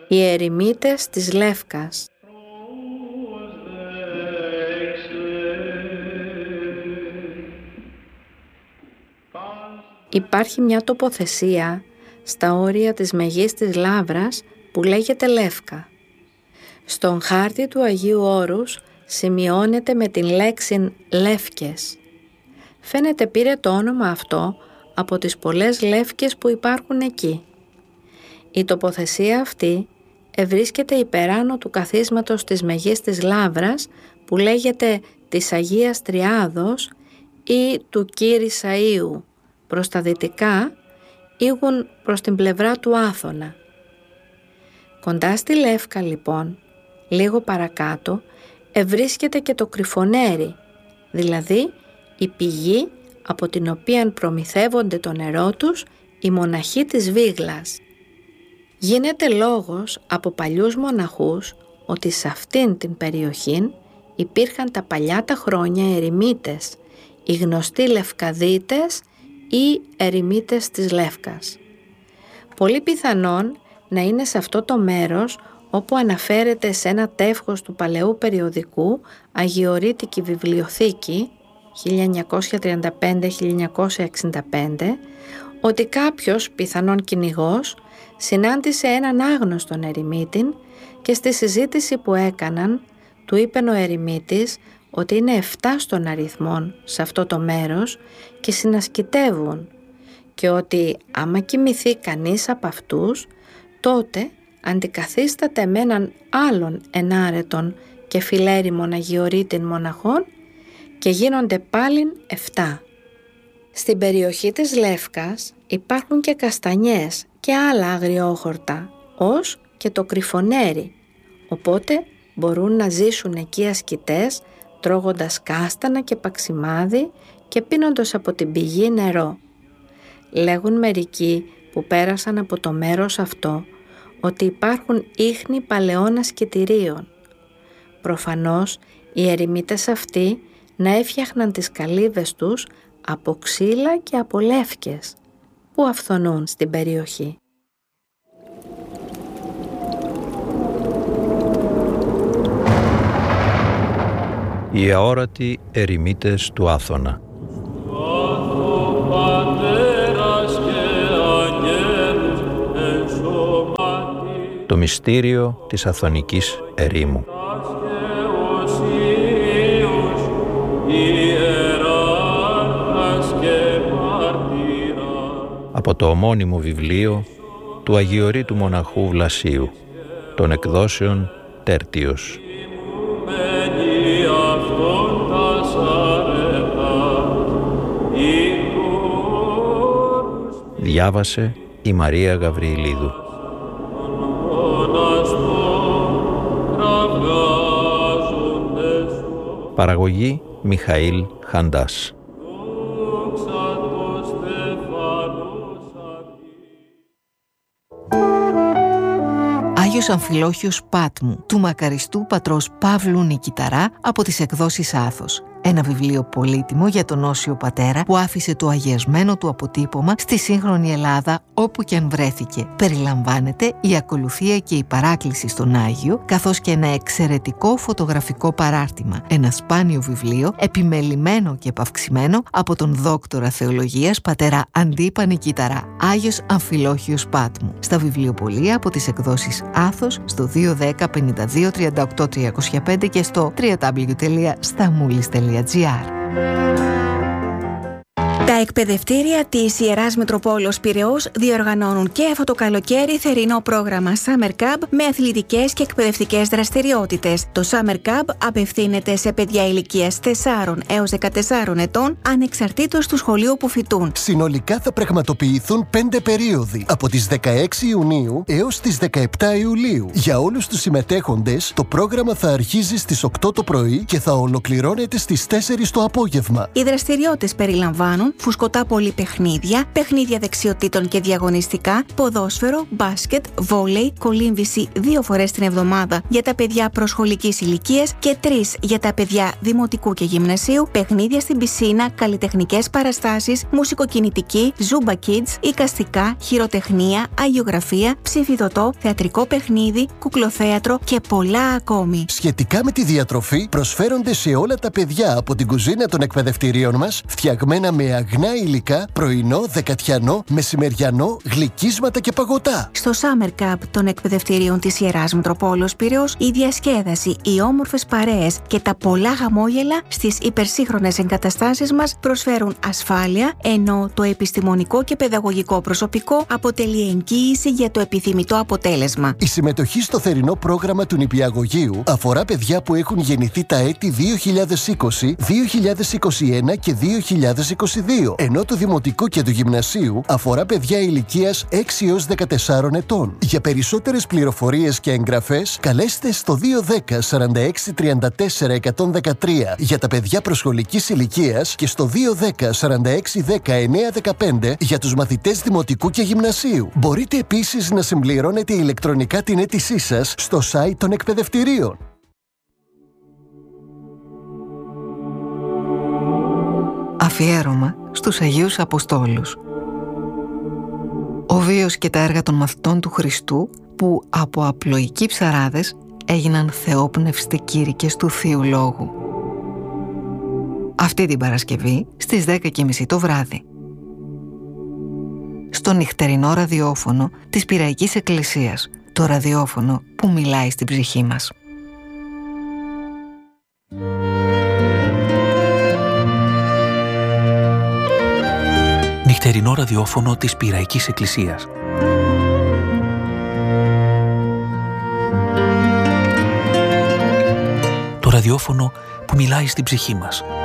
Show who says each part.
Speaker 1: Οι ερημίτες της Λεύκας. Υπάρχει μια τοποθεσία στα όρια της Μεγής της Λαύρας που λέγεται Λεύκα. Στον χάρτη του Αγίου Όρους σημειώνεται με την λέξη Λεύκες. Φαίνεται πήρε το όνομα αυτό από τις πολλές λεύκες που υπάρχουν εκεί. Η τοποθεσία αυτή ευρίσκεται υπεράνω του καθίσματος της Μεγής της Λαύρας που λέγεται της Αγίας Τριάδος ή του Κύρισαΐου. Προς τα δυτικά ήγουν προς την πλευρά του Άθωνα. Κοντά στη Λεύκα λοιπόν, λίγο παρακάτω, ευρίσκεται και το Κρυφονέρι, δηλαδή η πηγή από την οποία προμηθεύονται το νερό τους οι μοναχοί της Βίγλας. Γίνεται λόγος από παλιούς μοναχούς ότι σε αυτήν την περιοχή υπήρχαν τα παλιά τα χρόνια ερημίτες, οι γνωστοί Λευκαδίτες ή ερημίτες της Λεύκας. Πολύ πιθανόν να είναι σε αυτό το μέρος όπου αναφέρεται σε ένα τεύχος του παλαιού περιοδικού Αγιορείτικη Βιβλιοθήκη 1935-1965 ότι κάποιος, πιθανόν κυνηγός, συνάντησε έναν άγνωστον ερημίτην και στη συζήτηση που έκαναν του είπεν ο ερημίτης ότι είναι 7 στον αριθμόν σε αυτό το μέρος και συνασκητεύουν και ότι άμα κοιμηθεί κανείς από αυτούς τότε αντικαθίσταται με έναν άλλον ενάρετον και φιλέριμον αγιορείτην μοναχών και γίνονται πάλιν 7. Στην περιοχή της Λεύκας υπάρχουν και καστανιές και άλλα αγριόχορτα, ως και το Κρυφονέρι, οπότε μπορούν να ζήσουν εκεί ασκητές τρώγοντας κάστανα και παξιμάδι και πίνοντας από την πηγή νερό. Λέγουν μερικοί που πέρασαν από το μέρος αυτό ότι υπάρχουν ίχνη παλαιών ασκητηρίων. Προφανώς οι ερημίτες αυτοί να έφτιαχναν τις καλύβες τους από ξύλα και από λεύκες που αυθονούν στην περιοχή.
Speaker 2: Οι αόρατοι ερημίτες του Άθωνα. Το μυστήριο της Αθωνικής ερήμου. Από το ομώνυμο βιβλίο του Αγιορείτου Μοναχού Βλασίου, των εκδόσεων Τέρτιος. Διάβασε η Μαρία Γαβριηλίδου. Παραγωγή Μιχαήλ Χαντάς.
Speaker 3: Άγιος Αμφιλόχιος Πάτμου, του μακαριστού πατρός Παύλου Νικηταρά, από τις εκδόσεις Άθος. Ένα βιβλίο πολύτιμο για τον Όσιο Πατέρα που άφησε το αγιασμένο του αποτύπωμα στη σύγχρονη Ελλάδα όπου και αν βρέθηκε. Περιλαμβάνεται η ακολουθία και η παράκληση στον Άγιο, καθώς και ένα εξαιρετικό φωτογραφικό παράρτημα. Ένα σπάνιο βιβλίο, επιμελημένο και επαυξημένο από τον δόκτορα θεολογίας πατέρα Αντίπα Νικηταρά, Άγιος Αμφιλόχιος Πάτμου. Στα βιβλιοπωλεία από τις εκδόσεις Άθος στο 210 52 38 305 και στο www.stamoulis.gr.
Speaker 4: Τα εκπαιδευτήρια της Ιεράς Μητροπόλεως Πειραιώς διοργανώνουν και αυτό το καλοκαίρι θερινό πρόγραμμα Summer Camp με αθλητικές και εκπαιδευτικές δραστηριότητες. Το Summer Camp απευθύνεται σε παιδιά ηλικίας 4 έως 14 ετών, ανεξαρτήτως του σχολείου που φοιτούν.
Speaker 5: Συνολικά θα πραγματοποιηθούν 5 περίοδοι, από τις 16 Ιουνίου έως τις 17 Ιουλίου. Για όλους τους συμμετέχοντες, το πρόγραμμα θα αρχίζει στις 8 το πρωί και θα ολοκληρώνεται στις 4 το απόγευμα.
Speaker 4: Οι δραστηριότητες περιλαμβάνουν φουσκωτά πολυπαιχνίδια, παιχνίδια δεξιοτήτων και διαγωνιστικά, ποδόσφαιρο, μπάσκετ, βόλεϊ, κολύμβηση 2 φορές την εβδομάδα για τα παιδιά προσχολικής ηλικίας και 3 για τα παιδιά δημοτικού και γυμνασίου, παιχνίδια στην πισίνα, καλλιτεχνικές παραστάσεις, μουσικοκινητική, Zumba Kids, εικαστικά, χειροτεχνία, αγιογραφία, ψηφιδωτό, θεατρικό παιχνίδι, κουκλοθέατρο και πολλά ακόμη.
Speaker 5: Σχετικά με τη διατροφή, προσφέρονται σε όλα τα παιδιά από την κουζίνα των εκπαιδευτηρίων μας, φτιαγμένα με αγνά υλικά, πρωινό, δεκατιανό, μεσημεριανό, γλυκίσματα και παγωτά.
Speaker 4: Στο Summer Cup των εκπαιδευτηρίων της Ιεράς Μητροπόλεως Πειραιώς, η διασκέδαση, οι όμορφες παρέες και τα πολλά χαμόγελα στις υπερσύγχρονες εγκαταστάσεις μας προσφέρουν ασφάλεια, ενώ το επιστημονικό και παιδαγωγικό προσωπικό αποτελεί εγγύηση για το επιθυμητό αποτέλεσμα.
Speaker 5: Η συμμετοχή στο θερινό πρόγραμμα του νηπιαγωγείου αφορά παιδιά που έχουν γεννηθεί τα έτη 2020, 2021 και 2022, ενώ το δημοτικό και του γυμνασίου αφορά παιδιά ηλικίας 6 έως 14 ετών. Για περισσότερες πληροφορίες και εγγραφές, καλέστε στο 210 46 34 113 για τα παιδιά προσχολικής ηλικίας και στο 210 46 19 15 για τους μαθητές δημοτικού και γυμνασίου. Μπορείτε επίσης να συμπληρώνετε ηλεκτρονικά την αίτησή σας στο site των εκπαιδευτηρίων.
Speaker 3: Αφιέρωμα στους Αγίους Αποστόλους. Ο βίος και τα έργα των μαθητών του Χριστού που από απλοϊκοί ψαράδες έγιναν θεόπνευστοι κήρυκες του Θείου Λόγου. Αυτή την Παρασκευή στις 10:30 το βράδυ. Στο νυχτερινό ραδιόφωνο της Πειραϊκής Εκκλησίας, το ραδιόφωνο που μιλάει στην ψυχή μας.
Speaker 6: Νυχτερινό ραδιόφωνο της Πειραϊκής Εκκλησίας. Το ραδιόφωνο που μιλάει στην ψυχή μας.